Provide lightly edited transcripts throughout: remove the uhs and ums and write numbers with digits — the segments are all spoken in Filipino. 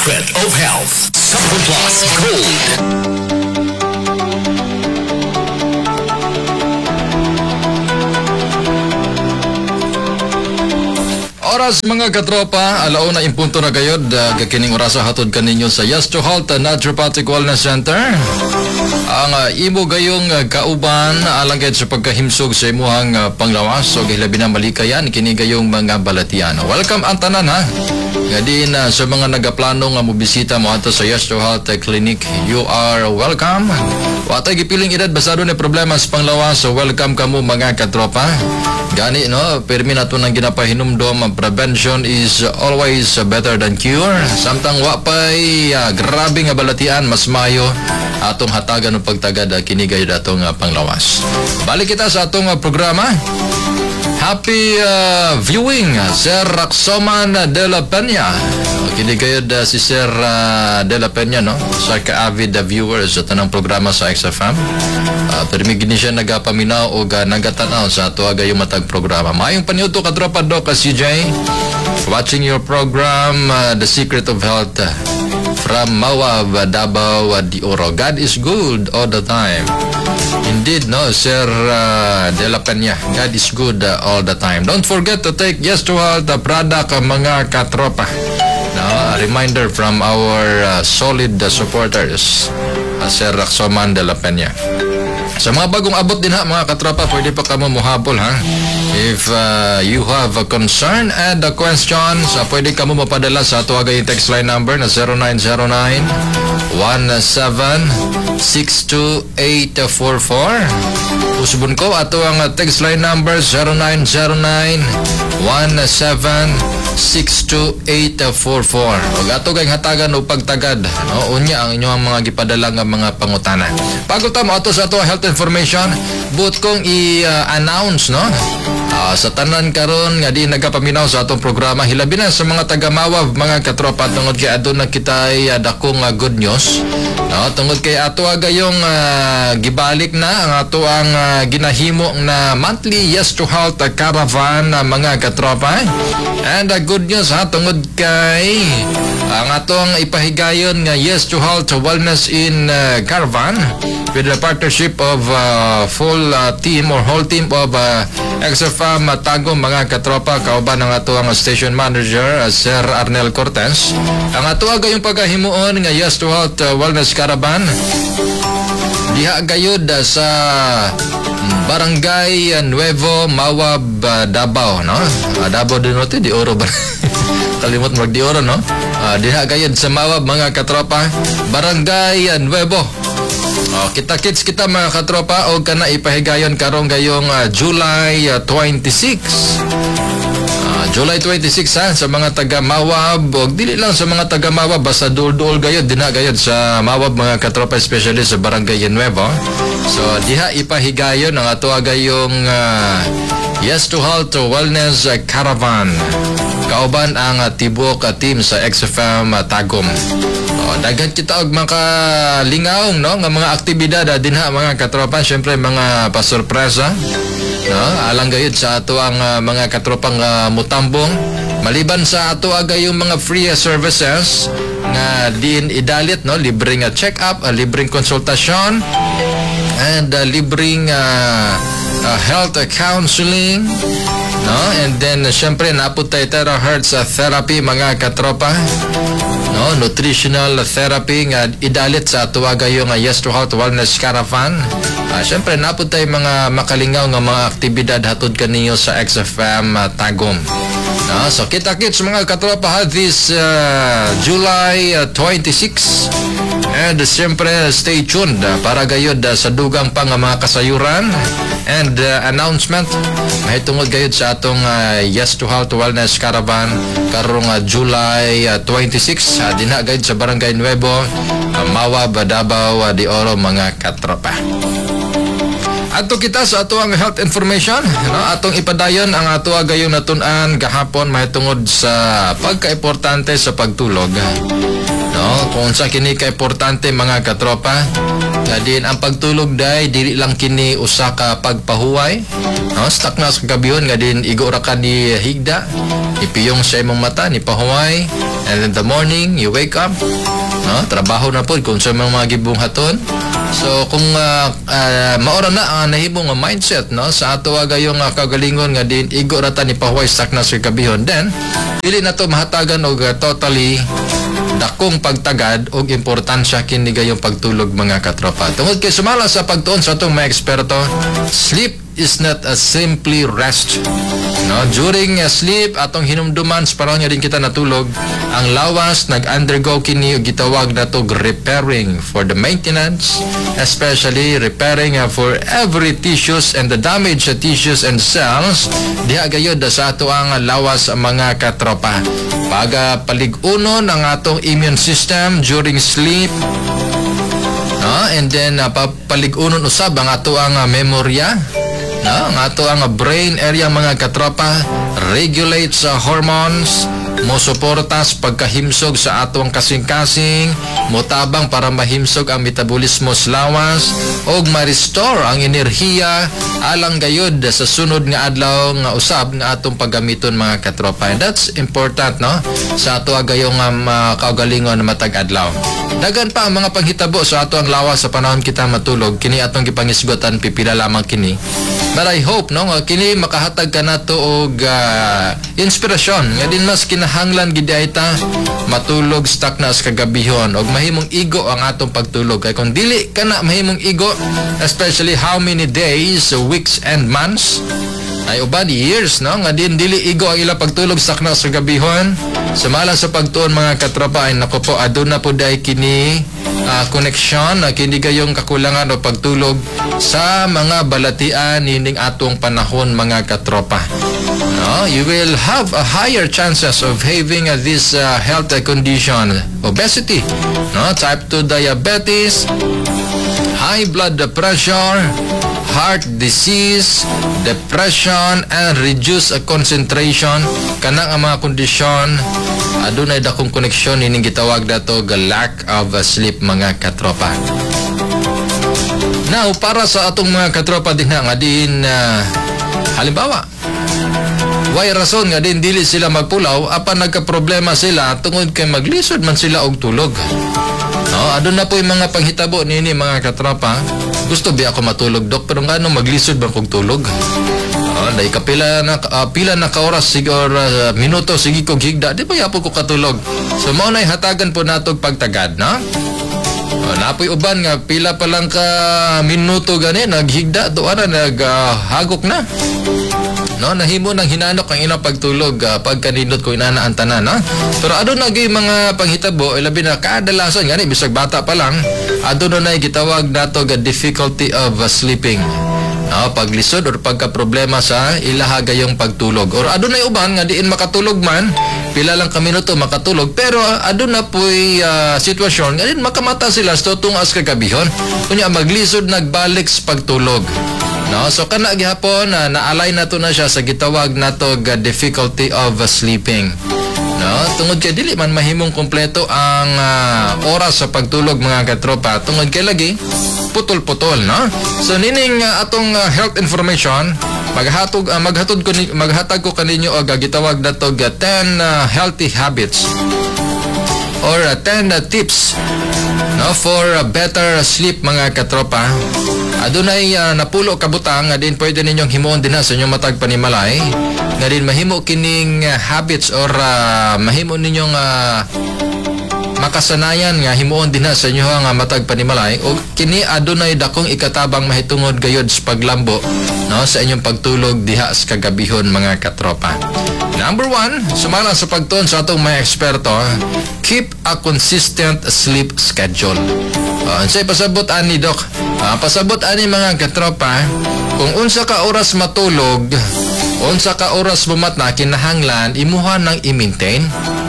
secret of health. Super Plus Gold. Oras mga katropa, alauna impunto na gayod, kakining orasa hatod kaninyo sa Yes to Health Naturopathic Wellness Center. Ang imo gayong kauban alangkad sa pagkahimsog sa imuhang panglawas o gilabi na malikayan kini gayong mga balatian. Welcome ang tanan ha. Nga din sa mga nagaplano nga mobisita mo ato sa Yes to Health Clinic, you are welcome. Watay gipiling edad basado ni problema sa panglawas, so welcome kamo mga katropa. Gani no, permi nato nang ginapahinumdom, prevention is always better than cure. Samtang wa pay grabe nga balatian, mas mayo atong hatagan og pagtagad kini gayud atong panglawas. Balik kita sa atong programa. Happy viewing, Sir Raxoman de la Peña. Kini gayud si Sir de la Peña no, sa ka-avid viewers sa tanang programa sa XFM. Permi gini siya nagapaminaw o nagatanaw sa ato gayong matag programa. Mayong paniuto ka tropa do ka CJ. Watching your program, The Secret of Health from Mawab, Davao de Oro. God is good all the time. Indeed, no, Sir de la Peña. God is good all the time. Don't forget to take Yes to Health product mga katropa. No, a reminder from our solid supporters, Sir Raxoman de la Peña. Sa mga bagong abot din ha mga katropa, pwede pa kamo muhabol ha. If you have a concern and a question, pwede kamo mapadala sa ato agay text line number na 0909-1762-844. Usbon ko ato ang text line number 0909-1762-844. Og ato kay hatagan og pagtagad no, unya ang inyong mga gipadala nga mga pangutana. Bago ta mo ato sa ato health information, but kong i-announce no, sa tanan karon nga di nagapaminaw sa atong programa, hilabi na sa mga taga-Mawab mga katropa, tungod kay aduna kita ay dakong good news no, tungod kay ato gayong gibalik na ang ato ang ginahimo na monthly Yes to Health caravan mga katropa. And good news ha, tungod kay ang atong ipahigayon nga Yes to Health Wellness in Caravan with the partnership of full team or whole team of XFM Tagum mga katropa, kauban ng ato ang station manager Sir Arnel Cortez. Ang ato gayong pagkahimuon nga Yes to Health Wellness Caravan diha gayud sa Barangay Nuevo Mawab, Davao no. Davao din Norte di Oro ba? Kalimot mag di Oro no. Diha gayud sa Mawab mga katropa, Barangay Nuevo. Kita-kits kita mga katropa o kana ipahigayon karong gayong July 26. July 26 ha, sa mga taga Mawab o dili lang sa mga taga Mawab, basta duol-duol gayod dina gayod sa Mawab mga katropa, especially sa Barangay Nuevo. So diha ipahigayon ang ato gayong Yes to Health Wellness Caravan. Kauban ang tibok team sa XFM Tagum. Daghan kita og makalingaw no nga mga aktibidad dinha mga katropa, syempre mga pasurpresa no, alang gayud sa ato ang mga katropang mutambong, maliban sa ato agay yung mga free services nga din idalit no, libreng check-up, libreng konsultasyon and libreng health counseling no, and then syempre naputay terahertz therapy mga katropa no, nutritional therapy nga idalit sa ato gayong Yes to Health Wellness Caravan. Syempre naputay mga makalingaw nga mga aktibidad hatod kaninyo sa XFM Tagum. So kita-kits mga katropa this July 26. And syempre stay tuned para gayud sa dugang pang mga kasayuran and announcement mahitungod gayud sa atong Yes to Health Wellness Caravan karong July 26 dinha gayud sa Barangay Nuevo, Mawab, Davao de Oro mga katropa. Ato kita sa ato ang health information no, atong ipadayon ang ato gayong natun-an gahapon mahitungod sa pagkaimportante sa pagtulog no, kung sa kini ka importante mga katropa nga din ang pagtulog day dili lang kini usa ka pagpahuway, no? Stuck na sa kabihon nga din igo ra ka ni higda, ipiyong sa imong mata ni pahuway, and in the morning you wake up, no? Trabaho na pod kung sa mga gibunghaton. So kung maora na ang nahimong mindset, no, sa ato gayong kagalingon nga din igo ra ta ni pahuway stuck na sa kabihon, then dili na to mahatagan og totally dakong pagtagad og importansya kini gayong pagtulog mga katropa. Tungod kay sumala sa pagtuon sa atong mga eksperto, sleep is not a simply rest. No, during sleep atong hinumduman sa panahon nga din kita natulog, ang lawas nag-undergo kini og gitawag nato repairing for the maintenance, especially repairing for every tissues and the damaged tissues and cells diha gayud sa ato ang lawas mga katropa. Pag paligunon ang atong immune system during sleep, no, and then paligunon usab ang ato ang memorya, no, ang ato ang brain area mga katropa, regulates hormones, mosuportas pagkahimsog sa atong kasing-kasing, motabang para mahimsog ang metabolismo sa lawas, og ma-restore ang enerhiya alang gayud sa sunod nga adlaw nga usab nga atong paggamiton mga katropa. And that's important, no, sa ato gayong kaugalingon na matag adlaw. Dagan pa ang mga panghitabo sa ato ang lawas sa panahon kita matulog, kini atong gipangisgotan pipila lamang kini. But I hope, no, kini makahatag ka nato og inspirasyon nga din mas kinahanglan gid ta matulog stuck na sa kagabihon og mahimong igo ang atong pagtulog. Kay kung dili kana mahimong igo, especially how many days, weeks and months, ay uban years, no, nga din dili igo ang ila pagtulog stuck na sa kagabihon, sumala sa pagtuon mga katropa ay nako po aduna po day kini connection kini gayong kakulangan o pagtulog sa mga balatian nining atong panahon mga katropa. No, you will have a higher chances of having this health condition, obesity, no, type 2 diabetes, high blood pressure, heart disease, depression, and reduced concentration. Kanang ang mga kondisyon adunay dakong koneksyon ining gitawag dato ga lack of sleep mga katropa. Now, para sa atong mga katropa din nga din halimbawa, way rason nga din dili sila magpulaw apan nagka-problema sila tungod kay maglisod man sila og tulog. No, adun na po yung mga panghitabo nini mga katropa. Gusto ba ako matulog, dok, pero ngano maglisod ba kog tulog? Dahil kapila na ka oras siguro minuto sige kog higda, di ba yapo ko katulog. So mao nay hatagan po natog pagtagad, no? Napoy uban nga pila pa lang ka minuto gani naghigda do ana naghagok na. No, nahimo nang hinanok ang ilang pagtulog pagkanindot ko inana ang tanan, no? Pero adun na gyud mga panghitabo ilabi na kadalasan gani bisag bata pa lang adun na gitawag nato ga difficulty of sleeping. No, paglisod or pagka-problema sa ilaha gayong pagtulog. Or adun na uban nga diin makatulog man, pila lang ka minuto makatulog, pero adun na po'y sitwasyon nga din makamata sila sa tungas kagabihon. Kunya maglisod nagbalik sa pagtulog. No, so kana gihapon naalay nato na siya sa gitawag nato ga difficulty of sleeping. No, tungod kay dili man mahimong kompleto ang oras sa pagtulog mga katropa, tungod kay lagi putol-putol, no? So nining atong health information maghatag ko kaninyo og gitawag nato ga 10 healthy habits or 10 tips, no, for better sleep mga katropa. Adunay napulo kabutang nga din pwede ninyong himuon din sa inyong matag panimalay nga din mahimo kining habits or mahimo ninyong makasanayan nga himuon din sa inyo nga matag panimalay o kini adunay dakong ikatabang mahitungod gayod sa paglambo, no, sa inyong pagtulog diha sa kagabihon mga katropa. Number 1, sumala sa pagtuon sa atong mga eksperto, keep a consistent sleep schedule. Unsay pasabot ani, dok? Pasabot ani mga katropa, kung unsa ka oras matulog, unsa ka oras bumatna kinahanglan imuha nang i-maintain.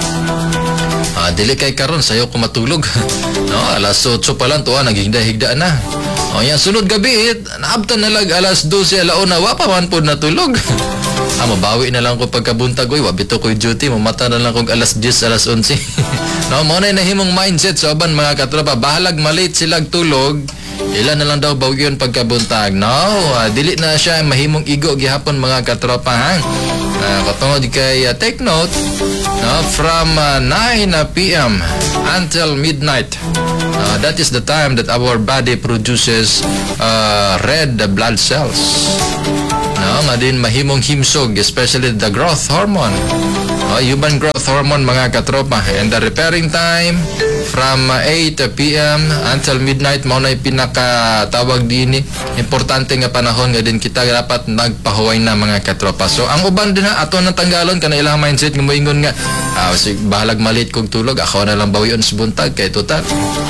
Dili kay karon sayo ko matulog. No, alas 8 pa lang tuwa naghigda-higda na. O yan sunod gabi naabtan na lag alas 12 alauna wa pa man pud natulog. Mabawi na lang ko pagkabuntag oy, wabito ko duty, mamata na lang kog alas 10 alas 11. No, mo na nahimong mindset sa uban mga katropa, bahalag malate silang tulog, Ilan na lang daw bawyon pagkabuntag. No, dili na siya mahimong igo gihapon mga katropa ha. Katungod kay take note, no, from 9 p.m. until midnight. That is the time that our body produces red blood cells. No, nga din mahimong himsog, especially the growth hormone. Human growth hormone mga katropa. And the repairing time from 8 p.m. until midnight mo na pinakatawag din importante nga panahon nga din kita dapat nagpahuway na mga katropa. So ang uban din ato na tanggalon kana ilang mindset nga moingon nga bahalag malit kog tulog ako na lang bawion sa buntag kay total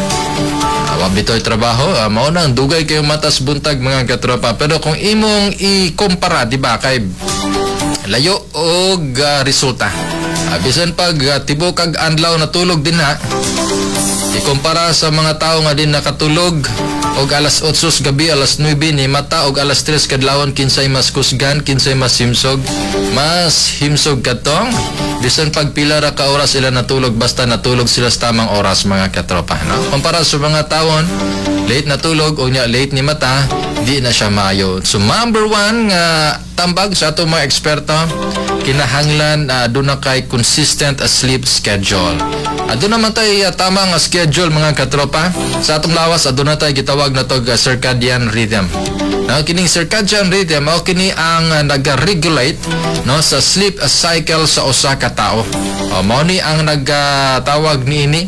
bitoy trabaho, mao nang dugay kayo matas buntag mga katropa. Pero kung imong ikumpara, di ba, kay layo og resulta. Bisan pag tibok kag adlaw na tulog din ha. Ikumpara sa mga tao nga din nakatulog og alas 8 gabi, alas 9 ni mata og alas 3 kadlawon kinsay mas kusgan, kinsay mas himsog. Mas himsog katong bisan pag pila ra ka oras sila natulog basta natulog sila sa tamang oras mga katropa, no? Kumpara sa mga tawon late natulog o nya late ni mata, di na siya maayo. So number 1 nga tambag sa ato mga eksperto, kinahanglan doon na kay consistent sleep schedule. Doon naman tayo tamang schedule mga katropa. Sa atong lawas, doon na tayo gitawag na to circadian rhythm. Kining circadian rhythm, kini ang nag-regulate no, sa sleep cycle sa usa ka tao. Mao ni ang nagtawag niini.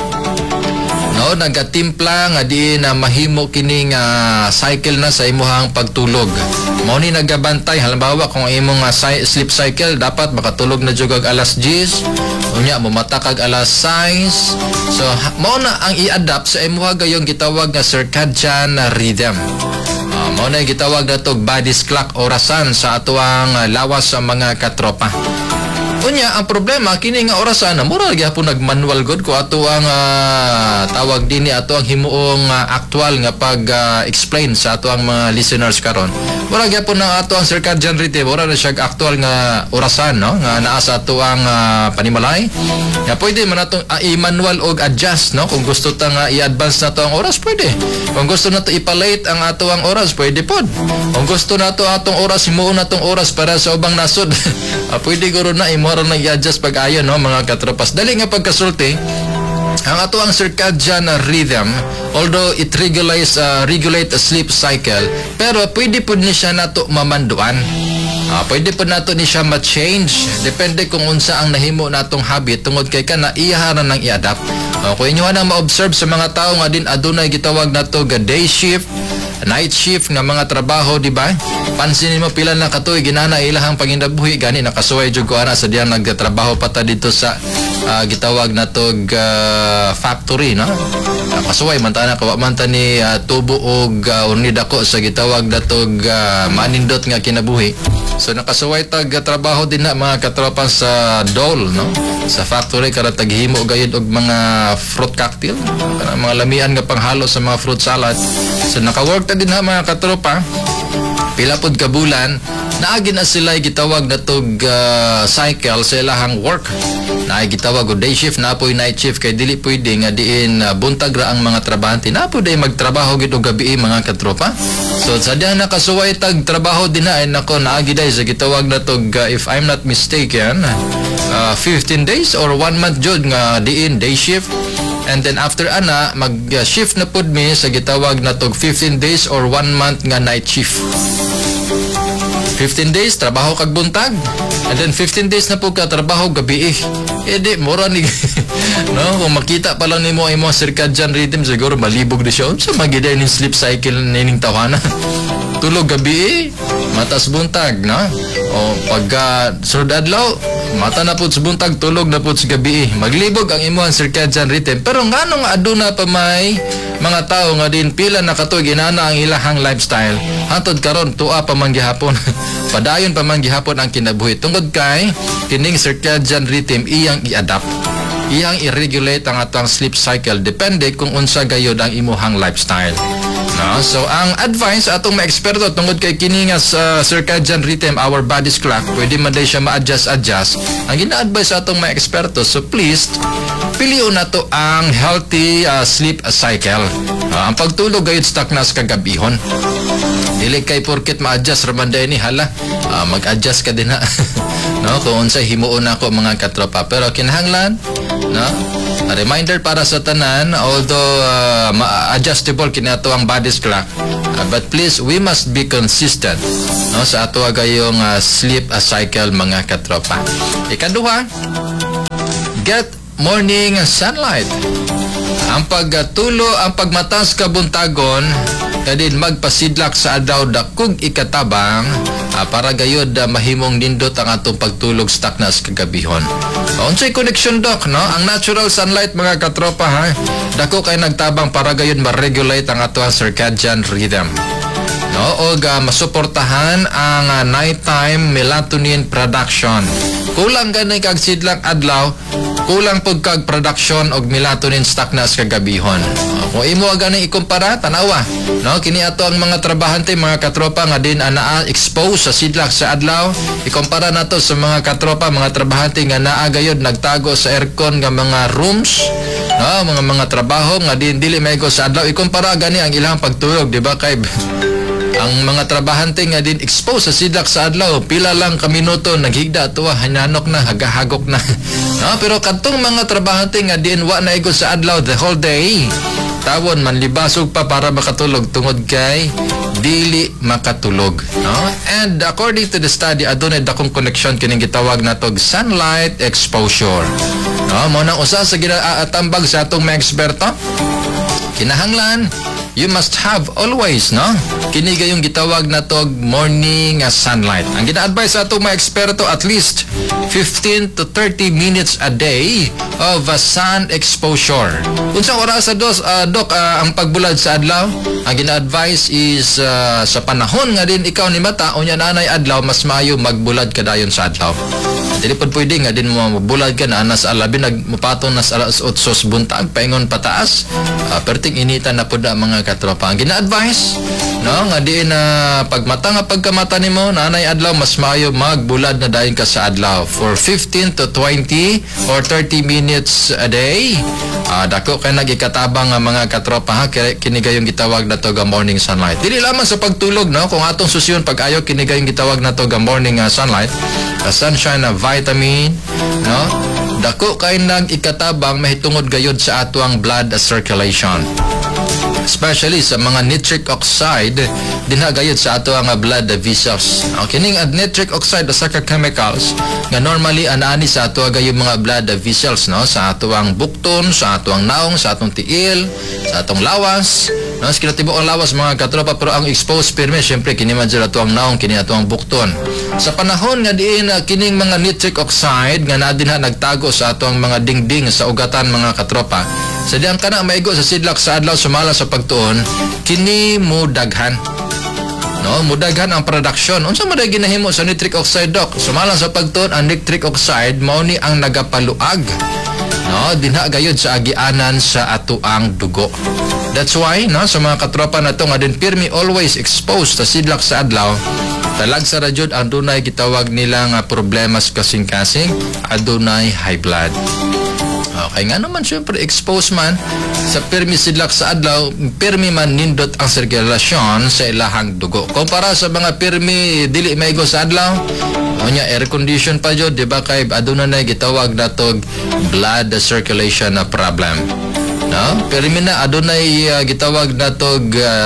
No, nagatimpla nga di na mahimo kining cycle na sa imuhang pagtulog. Mao ni nagabantay halimbawa kung imong sleep cycle dapat makatulog na jud alas 10, unya mo mata kag alas 6. So mao na ang i-adapt sa imuha gayong gitawag nga circadian rhythm. Mao na gitawag na to body's clock, orasan sa atuang lawas sa mga katropa. Unya ang problema kini nga orasan mura gyapon nagmanual god ko ato ang tawag dinhi ato ang himuong actual nga pag explain sa ato ang mga listeners karon. Mura gyapon ang ato ang circadian rhythm, mura na siya actual nga orasan no nga naa sa ato ang panimalay. Ya pwede man atong i-manual og adjust no kung gusto ta nga i-advance na to ang oras pwede. Kung gusto nato ipalate ang ato ang oras pwede pod. Kung gusto nato atong oras himuon natong oras para sa ubang nasod pwede guro na mora nang i-adjust pag-ayon no mga katropas. Dali nga pagkasulti ang ato ang circadian rhythm, although it regulate a sleep cycle, pero pwede po ni siya nato mamanduan. Pwede po nato ni siya ma-change depende kung unsa ang nahimo natong habit tungod kay kana iyaharan nang i-adapt. Kung inyo nang ma-observe sa mga tao nga din adunay gitawag nato ga day shift, night shift nga mga trabaho, di ba? Pansinin mo pila na katuig ginana ilahang panginabuhi gani nakasuway jud ko ana sa diyan nagtrabaho pata dito sa gitawag natog factory no. Kasuway man ta na kawa man ta ni tubo og unid ako sa gitawag natog manindot nga kinabuhi. So nakasuway tag trabaho din na mga katropa sa Dole no. Sa factory kada taghimo gayud og mga fruit cocktail, mga lamian nga panghalo sa mga fruit salad. So naka-work ta din ha mga katropa. Pila pod ka bulan naagi na sila gitawag na tog cycle sa ilahang work. Naay gitawag og day shift na po'y night shift kay dili pwede nga diin buntag ra ang mga trabahante na po day magtrabaho gid og gabi mga katropa. So sa diyan nakasuway tag trabaho din na nako naagi day sa gitawag na tog if I'm not mistaken 15 days or 1 month jud nga diin day shift. And then after ana mag-shift na pud mi sa gitawag na tog 15 days or 1 month nga night shift. 15 days trabaho kag buntag. And then 15 days na po ka trabaho gabi. Di mura ni no kung makita pa lang nimo imong circadian rhythm siguro malibog di siya. Unsa magiday ning sleep cycle nining tawana? Tulog gabi, matas buntag na. O pagka sunod adlaw mata na pud sa buntag, tulog na pud sa gabi. Maglibog ang imong circadian rhythm. Pero ngano nga aduna pa may mga tao nga din pila na katuig inana ang ilahang lifestyle. Hantod karon tuwa pa man gihapon. Padayon pa man gihapon ang kinabuhi. Tungod kay kining circadian rhythm iyang i-adapt. Iyang i-regulate ang atong sleep cycle depende kung unsa gayud ang imuhang lifestyle. No? So ang advice atong mga eksperto tungod kay kini nga sa circadian rhythm, our body's clock, pwede man day siya ma-adjust. Ang gina-advise atong mga eksperto, so please piliun na to ang healthy sleep cycle. Ang pagtulog gayud stuck na sa kagabihon. Dili kay porket ma-adjust raman day ni hala, mag-adjust ka din ha. No, kung unsay himuon nako mga katropa, pero kinahanglan, no? A reminder para sa tanan, although adjustable kini ato ang body's clock, but please we must be consistent, no, sa ato gayong sleep cycle mga katropa. Ikaduha, get morning sunlight. Ang pagtulo, ang pagmatas kabuntagon, kadin magpasidlak sa adlaw dakog ikatabang, para gayod mahimong nindot ang atong pagtulog stuck na sa kagabihon. Unsay connection doc, no? Ang natural sunlight mga katropa ha, dako kay nagtabang para gayod ma-regulate ang atong circadian rhythm. No, og masuportahan ang nighttime melatonin production. Kulang ganay kag sidlak adlaw, kulang pug kag production og melatonin stock na sa kagabihon. Kung imo gani ikumpara, tanawa, no, kini ato ang mga trabahante mga katropa nga din naa expose sa sidlak sa adlaw, ikumpara nato sa mga katropa mga trabahante nga naa gayod nagtago sa aircon nga mga rooms, no, mga trabaho nga din dili maigo sa adlaw, ikumpara gani ang ilang pagtulog, di ba kay ang mga trabahante nga din expose sa sidlak sa adlaw, pila lang ka minuto naghigda tuwa hananok na, hagahagok na. No, pero kadtong mga trabahante nga din wa na igo sa adlaw the whole day, tawon manlibasog pa para makatulog tungod kay dili makatulog, no? And according to the study, adunay dakong connection kining gitawag natog sunlight exposure. No, mo nang usa sa ginaatambag sa atong mga eksperto, kinahanglan you must have always, no, kini gayong gitawag na tog morning sunlight. Ang gina-advise sa atong mga eksperto, at least 15 to 30 minutes a day of sun exposure. Unsang oras sa dok ang pagbulad sa adlaw? Ang gina-advise is sa panahon nga din ikaw ni mata unya nanay adlaw, mas maayo magbulad kadayon sa adlaw. Dili pod pwede nga din mo bulad ka na anas alabi nagmupatong nas alas 8 buntag paingon pataas, perting initan na pod mga katropa. Ang gina-advise, no, nga diin na pagmata nga pagkamata nimo nanay adlaw, mas maayo magbulad na dayon ka sa adlaw for 15 to 20 or 30 minutes a day. Dako kay nagikatabang nga mga katropa ha, kini gayong gitawag na to ga morning sunlight. Dili lamang sa pagtulog, no, kung atong susiyon pag-ayo kini gayong gitawag na to ga morning sunlight, sunshine na vitamin, no, dako kay nag-ikatabang mahitungod gayod sa ato ang blood circulation, especially sa mga nitric oxide dinha gayud sa ato ang blood vessels. Kining nitric oxide sa ka chemicals nga normally anaani sa ato gayud mga blood vessels, no, sa ato ang bukton, sa ato ang naong, sa atong tiil, sa atong lawas, no, sa kinatibok ang lawas mga katropa, pero ang exposed pirmi syempre kini man jud ato ang naong, kini ato ang bukton. Sa panahon nga diin kining mga nitric oxide nga naa dinha nagtago sa ato ang mga dingding sa ugatan mga katropa, sa diyang kana maigo sa sidlak sa adlaw sumala sa pagtuon, kini mudaghan, no, mudaghan ang production. Unsa man day ginahimo sa nitric oxide dok? Sumala sa pagtuon, ang nitric oxide mao ni ang nagapaluag, no, dinha gayud sa agianan sa ato ang dugo. That's why, no, sa mga katropa nato nga din pirmi always exposed sa sidlak sa adlaw, talag sa radyod ang dunay gitawag nila nga problemas kasing-kasing, adunay high blood. Okay nga naman syempre expose man sa pirmi sidlak sa adlaw, pirmi man nindot ang sirkulasyon sa ilahang dugo. Kumpara sa mga pirmi dili maigo sa adlaw, unya air condition pa jud, di ba, kay aduna na gitawag natog blood circulation na problem, no? Pirmi na adunay gitawag natog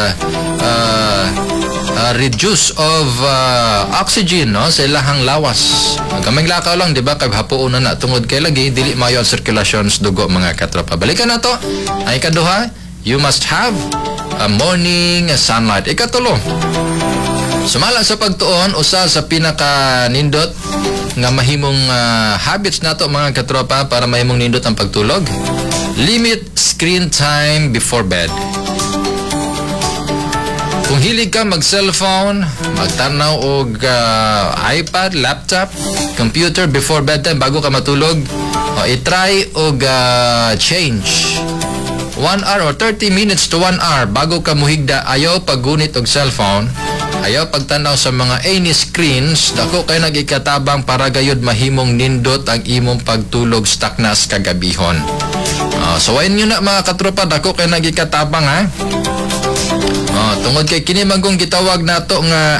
reduce of oxygen, no, sa ilahang lawas. Kaming lakaw lang, di ba, kay hapuon na tungod kay lagi dili maayo ang sirkulasyon sa dugo mga katropa. Balikan na to. Ay ikaduha, you must have a morning sunlight. Ikatulo, sumala sa pagtuon, usa sa pinaka nindot nga mahimong habits nato mga katropa para mahimong nindot ang pagtulog, limit screen time before bed. Kung hilig ka mag-cellphone, magtanaw og iPad, laptop, computer before bedtime bago ka matulog, i-try og change 1 hour or 30 minutes to 1 hour bago ka muhigda, ayaw paggunit og cellphone, ayaw pagtanaw sa mga any screens, dako kay nagikatabang para gayud mahimong nindot ang imong pagtulog staknas kagabihon. So ayun nyo na mga katropa, dako kay nagikatabang ha. Tungod kay kini magong gitawag nato nga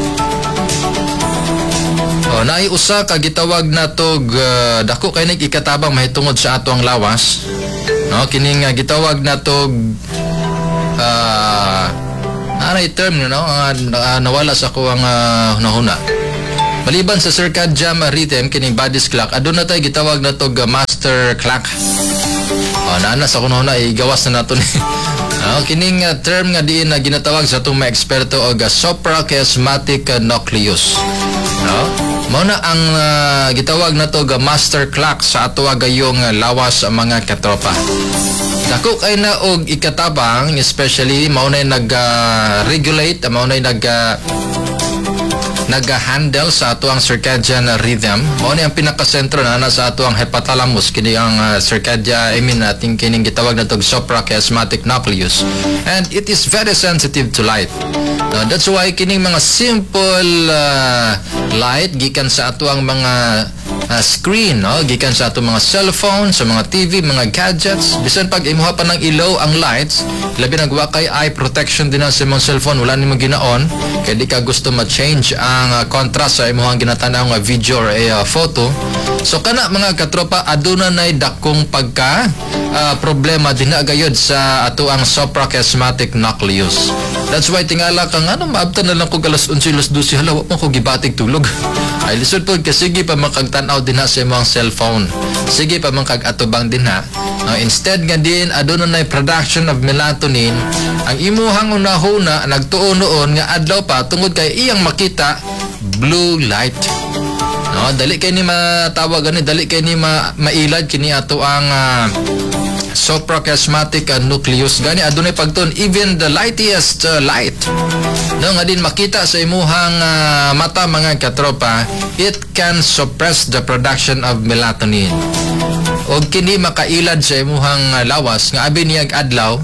naay usa ka gitawag nato dako kay nagikatabang mahitungod sa ato ang lawas. Kini nga gitawag nato anay term nawala sa ko ang hunahuna. Maliban sa circadian rhythm kining body's clock, aduna tay gitawag nato master clock. Naana sa kunahuna igawas na nato ni kining term nga diin na ginatawag sa itong mga eksperto o suprachiasmatic nucleus. Mao na ang gitawag na to master clock sa ato gayong lawas mga katropa. Dako kay na og ikatabang, especially mao na nag-regulate, mao na nag-handle sa ato ang circadian rhythm. Mao ni ang pinakasentro na sa ato ang hypothalamus, kini ang circadian, nating kining gitawag na to suprachiasmatic nucleus, and it is very sensitive to light. That's why kining mga simple light gikan sa ato ang mga screen, gikan sa ato mga cellphone, sa mga TV, mga gadgets, bisan pag imuha pa ng ilaw ang lights, labi nagwa kay eye protection din sa imong cellphone, wala nimo ginaon kay di ka gusto ma-change ang contrast sa imong ginatanaw nga video or photo. So kana mga katropa, aduna nay dakong pagka problema dinha gayud sa ato ang suprachiasmatic nucleus. That's why tingala kang maabtan na lang ko alas 11 alas 12 hala wa ko gibatig tulog. Ay lisod pod kasi sige pa makagtan-aw dinha sa imong cellphone. Sige pa man kag-atubang dinha. Instead nga din aduna nay production of melatonin, ang imuhang unahuna nagtuo noon nga adlaw pa tungod kay iyang makita blue light. Dali kay ni matawag ani, dali kay ni mailad kini ato ang suprachiasmatic nucleus. Gani adunay pagton even the lightest light nga din makita sa imuhang mata mga katropa, it can suppress the production of melatonin. Og kini makailad sa imuhang lawas nga abi niyag adlaw,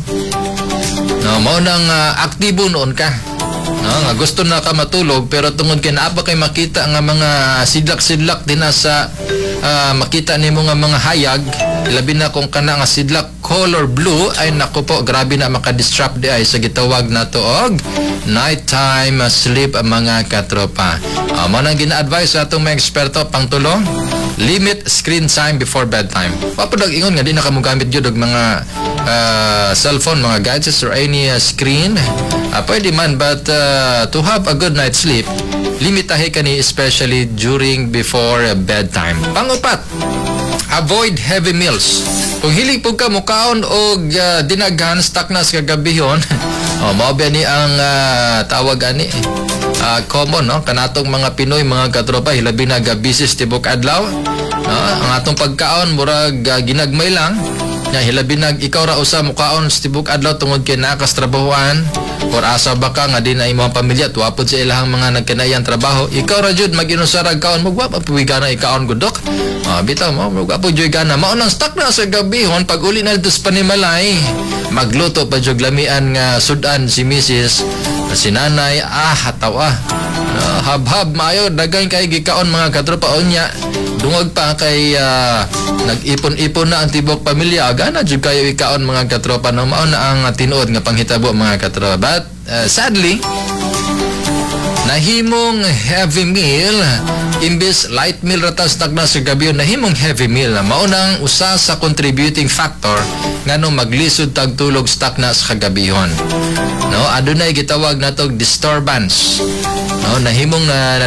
mao nang aktibo noon ka. Nga gusto na ka matulog pero tungod kay naa pa kay makita nga mga sidlak-sidlak din sa makita nimo nga mga hayag, labi na kung kana nga sidlak color blue, ay nako po, grabe na maka-disrupt di ay sa gitawag na to og nighttime sleep mga katropa. Mao nang gina-advise sa atong mga eksperto pangtulong, limit screen time before bedtime. Papadag ingon nga di na kamo gamit gyud og mga cellphone, mga gadgets or any screen. Pwede man, but to have a good night's sleep, limitahe kani especially during before bedtime. Pangupat, avoid heavy meals. Kung hilig po ka mukaon og dinaghan staknas kagabihon, mao ba ni ang tawag ani common kanatong mga Pinoy mga katropa, hilabi na busy tibok adlaw. Ang atong pagkaon murag ginagmay lang. Hilabi nag ikaw ra usa mukaon tibok adlaw tungod kay nakas trabahoan or asa ba ka nga din na imong pamilya tuwapod sa ilahang mga nagkanayang trabaho, ikaw ra jud mag-inusarag kaon magwa pa puwigana ikaon gudok. Bitaw mo magwa po jud gana mao nang stuck na sa gabihon pag uli na dito sa panimalay, magluto pa jud lamian nga sudan si Mrs. si nanay hataw habhab maayo daghan kay gikaon mga katropa unya. Dungog pa kay nag-ipon-ipon na ang tibok pamilya, gana jud kayo ikaon mga katropa, no mao na ang tinuod nga panghitabo mga katropa. But sadly, nahimong heavy meal imbis light meal ratas tagna sa gabi, nahimong heavy meal mao nang usa sa contributing factor nganong maglisod tag tulog stuck na sa kagabihon. Adunay gitawag natog disturbance. Nahimong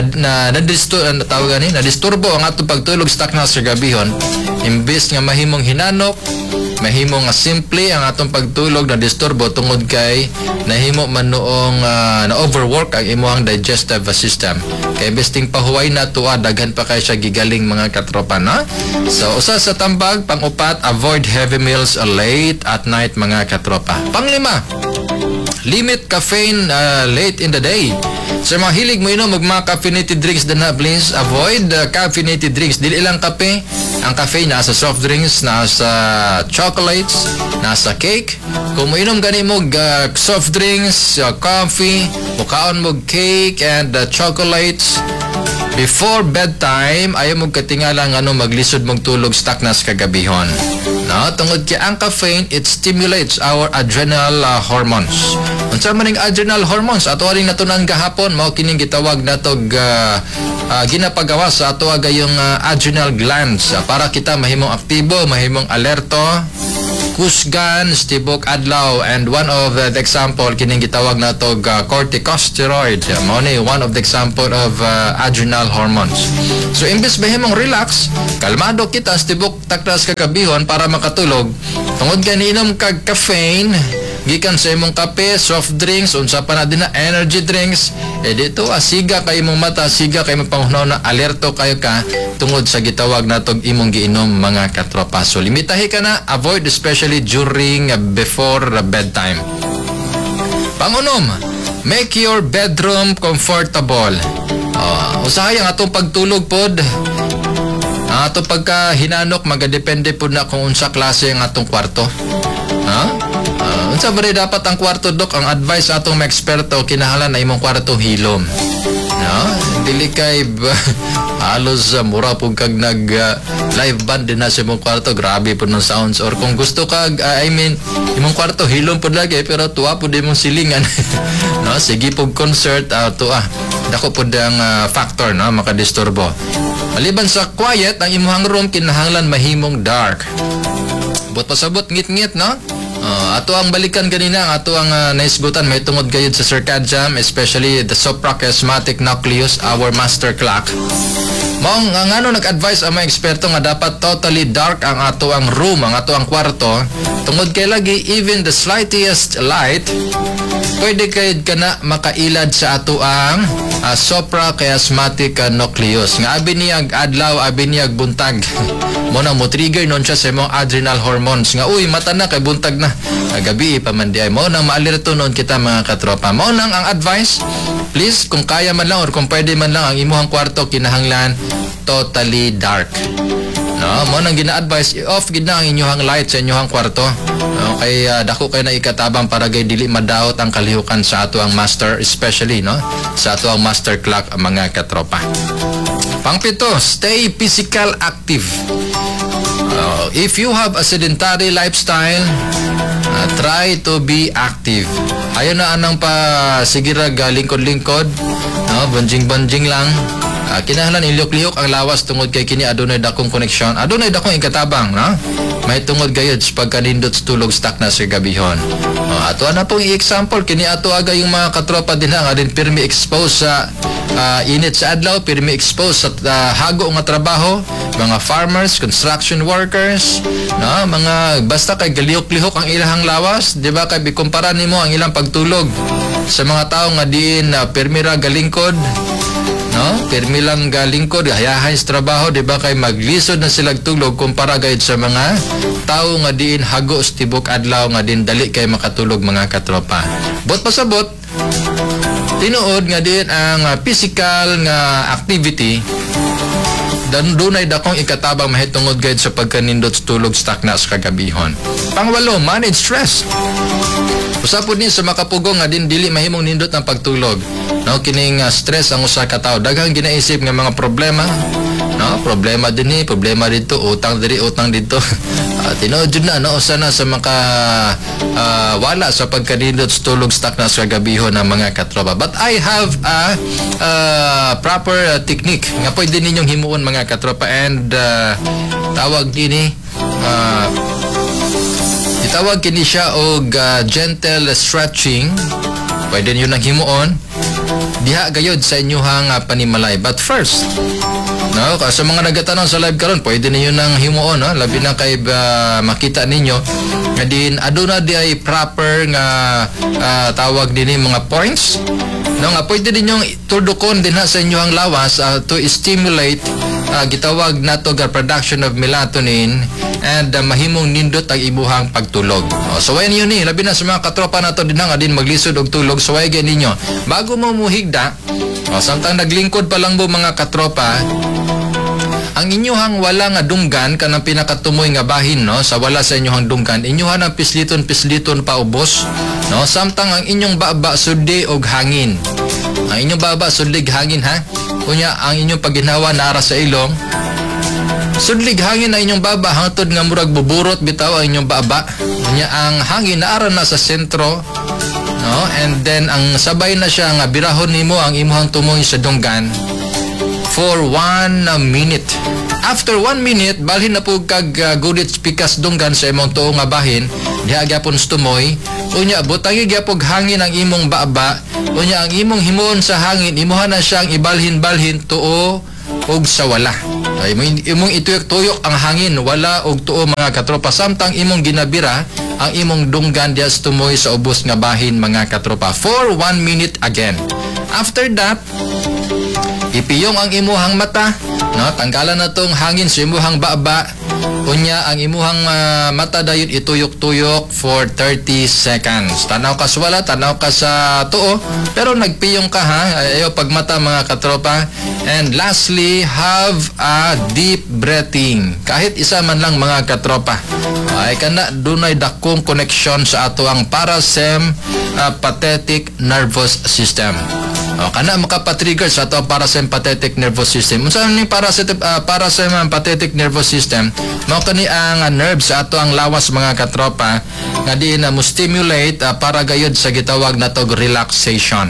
nadisturbo ang atong pagtulog stuck na sa gabihon, imbis nga mahimong hinanok, mahimong simple ang atong pagtulog na disturbo tungod kay nahimo man noong na-overwork ang imuhang digestive system. Kay besting pahuway na tuwa, daghan pa kay siya gigaling mga katropa na. So usa sa tambag, pang-upat, avoid heavy meals late at night mga katropa. Panglima, limit caffeine late in the day. Sa mga hilig mo inom mga caffeinated drinks din na, please avoid caffeinated drinks. Dili lang kape. Ang caffeine nasa soft drinks, nasa chocolates, nasa cake. Kung mo inom gani mo soft drinks, coffee, mukaon mo cake and chocolates before bedtime, ayaw mo katingala nga maglisod mong tulog stuck nas kagabihon. No, tungod kay ang caffeine, it stimulates our adrenal hormones. Unsa man ning adrenal hormones? Ato ring natunan gahapon mao kining gitawag natog ginapagawa sa ato gayong adrenal glands para kita mahimong aktibo, mahimong alerto, kusgan, stibok adlaw, and one of the example kining gitawag natog corticosteroid. Mao ni one of the example of adrenal hormones. So imbes mahimong relax, kalmado kita stibok takdas kakabihon para makatulog. Tungod gani inom kag caffeine gikan sa imong kape, soft drinks, unsa pa na din na energy drinks, dito siga kay imong mata, siga kay imong pangunaw na alerto kayo ka tungod sa gitawag natog imong giinom mga katropa. So limitahi ka na, avoid especially during before bedtime. Pangunom, make your bedroom comfortable. Usahay ang atong pagtulog pod. Ato pagka hinanok magadepende po na kung unsa klase ang atong kwarto. Unsa ba dapat ang kwarto, Dok? Ang advice atong mga eksperto, kinahanglan na imong kwarto hilom. Dili kay halos mura po kag nag live band din na sa imong kwarto, grabe po ng sounds. Or kung gusto kag imong kwarto hilom po lagi pero tuwa po din mong silingan. Sige po concert dako po ang factor makadisturbo. Maliban sa quiet, ang imong room kinahanglan mahimong dark. But pasabot ngit-ngit, no? Ato ang balikan kanina, ato ang naisgutan may tungod gayud sa circadian, especially the suprachiasmatic nucleus, our master clock. Maong ngano nag-advise ang mga eksperto nga dapat totally dark ang ato ang room, ang ato ang kwarto. Tungod kay lagi even the slightest light pwede kayud kana makailad sa ato ang suprachiasmatic nucleus. Nga abi niyag adlaw, abi niyag buntag. Mo na mo trigger non siya sa imong adrenal hormones nga uy mata na kay buntag na. Gabi pa man di ay mo nang maalerto noon kita mga katropa. Mo nang ang advice, please kung kaya man lang or kung pwede man lang ang imuhang kwarto kinahanglan totally dark. Mo nang gina-advise i-off gid na ang inyong light sa inyong kwarto. Kay dako kay na ikatabang para gay dili madaot ang kalihukan sa ato ang master, especially sa ato ang master clock mga katropa. Pangpito, stay physical active. If you have a sedentary lifestyle, try to be active. Ayaw na anang pa sigirag lingkod-lingkod, banjing-banjing lang. Kinahanglan ilok-lihok ang lawas tungod kay kini adunay dakong koneksyon, adunay dakong ikatabang, may tungod gayud sa pagkanindot sa tulog stuck na sa gabihon. Ato na pong i-example kini ato aga yung mga katropa din nga din pirmi expose sa init sa adlaw, pirmi expose sa hago nga trabaho, mga farmers, construction workers, mga basta kay galihok-lihok ang ilahang lawas, di ba kay bikumpara nimo ang ilang pagtulog sa mga tao nga diin pirmi ra galingkod, pirmi lang galingkod, hayahay sa trabaho, di ba kay maglisod na sila tulog kumpara gayud sa mga tao nga diin hago sa tibok adlaw nga din dali kay makatulog mga katropa. Bot pasabot tinuod nga diin ang physical nga activity dunay dakong ikatabang mahitungod gayud sa pagkanindot sa tulog stuck na sa kagabihon. Pangwalo, manage stress. Usapod ni sa makapugong nga din dili mahimong nindot ang pagtulog. Kining stress ang usa ka tawo, daghang ginaisip nga mga problema, problema dinhi, problema dito, utang diri, utang dito. Tinuod jud na usa na sa maka wala sa pagkanindot sa tulog stuck na sa gabihon ng mga katropa. But I have a proper technique nga pwede ninyong himuon mga katropa, and tawag dinhi itawag kini siya og gentle stretching. Pwede niyo nang himuon diha gayud sa inyong panimalay. But first, sa mga nagatanong sa live karon, pwede niyo nang himuon, labi na kay makita ninyo nga din aduna di ay proper nga tawag dinhi mga points nga pwede ninyong tudukon din sa inyong lawas to stimulate gitawag nato nga production of melatonin and mahimong nindot ang imuhang pagtulog. So wayan yun labi na sa mga katropa nato din nga din maglisod og tulog. So wayan ninyo bago mo muhigda, samtang naglingkod pa lang mo mga katropa, ang inyohang wala nga dunggan kanang pinakatumoy nga bahin no sa wala sa inyohang dunggan, inyohan ang pisliton pa ubos no, samtang ang inyong baba sudi og hangin. Ang inyong baba sudlig hangin ha. Kunya ang inyong paginawa naara sa ilong, sudlig hangin na inyong baba hangtod nga murag buburot bitaw ang inyong baba. Kunya ang hangin naara na sa sentro no, and then ang sabay na siya nga birahon nimo ang imong tumoy sa dunggan for 1 minute. After 1 minute, balhin na po kag gudit pikas dunggan sa imong tuo nga bahin, diha gyapon tumoy. Unya butangi gyapon hangin ang imong baba. Unya ang imong himuon sa hangin, imuha na siyang ibalhin-balhin tuo og sa wala. Ay imong ituyok-tuyok ang hangin, wala og tuo mga katropa, samtang imong ginabira ang imong dunggan diha tumoy sa ubos nga bahin mga katropa for 1 minute again. After that, ipiyong ang imuhang mata, no? Tanggalan na tong hangin sa imuhang baba. Unya ang imuhang mata dayon ituyok-tuyok for 30 seconds. Tanaw ka sa wala, tanaw ka sa tuo, pero nagpiyong ka ha. Ayo pagmata mga katropa. And lastly, have a deep breathing. Kahit isa man lang mga katropa. Ay kana dunay dakong connection sa ato ang parasympathetic nervous system. Kana makapatrigger sa ato parasympathetic nervous system. Unsa ning parasympathetic nervous system? Mao kani ang nerve sa ato ang lawas mga katropa nga di na mo stimulate para gayud sa gitawag natog relaxation.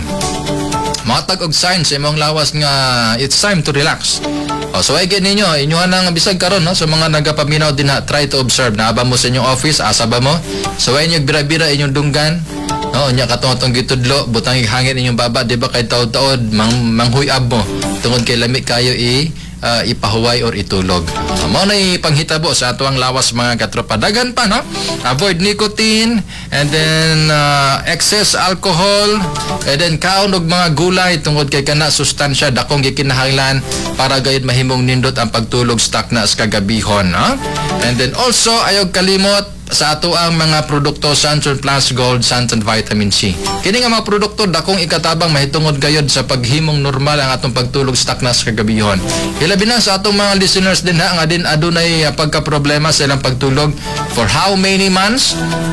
Matag og sign sa imong lawas nga it's time to relax. So ay ninyo inyohan nang bisag karon no sa mga nagapaminaw din try to observe na aba mo sa inyong office asa ba mo. So ay inyo bira-bira inyong dunggan. No, nya katong gitudlo butang hangin inyong baba di ba kay taud-taud manghuyab mo tungod kay lami kayo ipahuway or itulog. Mao na panghitabo sa ato ang lawas mga katropa. Dagan pa no? Avoid nicotine and then excess alcohol and then kaon og mga gulay tungod kay kana sustansya dakong gikinahanglan para gayud mahimong nindot ang pagtulog stock na sa kagabihon, no? And then also ayog kalimot sa ato ang mga produkto Santon Plus Gold, Santon Vitamin C. Kini nga mga produkto dakong ikatabang mahitungod gayud sa paghimong normal ang atong pagtulog stock na sa kagabihon. Hilabi na sa atong mga listeners din nga din adunay pagka-problema sa ilang pagtulog for how many months?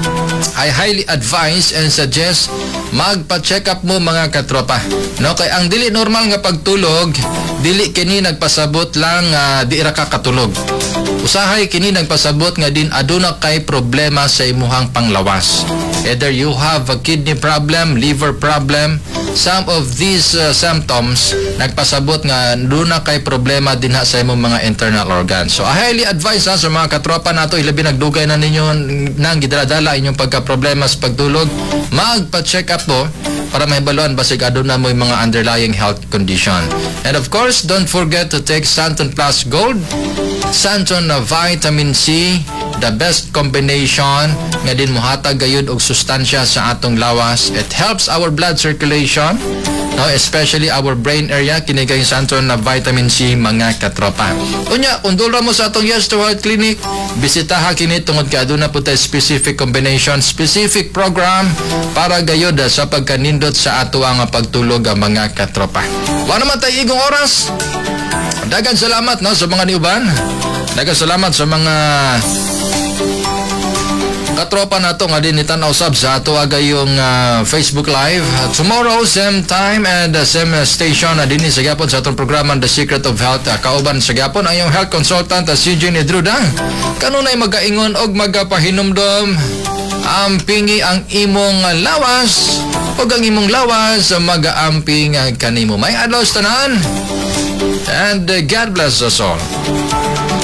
I highly advise and suggest magpa-check up mo mga katropa. No, kay ang dili normal nga pagtulog, dili kini nagpasabot lang di ra ka katulog. Usahay kini nagpasabot nga din aduna kay problema sa imuhang panglawas. Either you have a kidney problem, liver problem, some of these symptoms nagpasabot nga aduna kay problema din sa imong mga internal organs. So I highly advise sa mga katropa nato ilabi nagdugay na ninyo nang gidala inyong pagka-problema sa pagtulog, magpa-check up po para mahibaluan basig aduna mo yung mga underlying health condition. And of course, don't forget to take Santon Plus Gold, Santon Vitamin C, the best combination nga din mohatag gayud og sustansya sa atong lawas. It helps our blood circulation, no, especially our brain area. Kini kay Santon na Vitamin C mga katropa. Unya, undol mo sa atong Yes to Health Clinic, bisitaha kini tungod kay aduna pud specific combination, specific program para gayud sa pagkanindot sa ato ang pagtulog mga katropa. Wa naman tay igong oras. Dagan salamat no sa mga niuban. Dagan salamat sa mga katropa nato nga din itanaw sab sa ato agayong Facebook Live. Tomorrow, same time and same station na din sa gapon sa atong programa The Secret of Health. Kauban sa gapon ang iyong health consultant si Jenny Druda. Kanunay magaingon og magapahinumdom ampingi ang imong lawas o ang imong lawas mag-aamping kanimo. May adlaw tanan and God bless us all.